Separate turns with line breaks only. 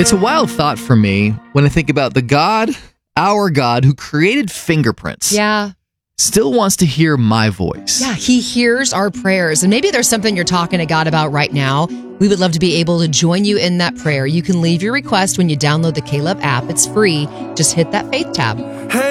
It's a wild thought for me when I think about the God, our God, who created fingerprints.
Yeah.
Still wants to hear my voice.
Yeah, he hears our prayers. And maybe there's something you're talking to God about right now. We would love to be able to join you in that prayer. You can leave your request when you download the K-Love app. It's free. Just hit that faith tab.
Hey.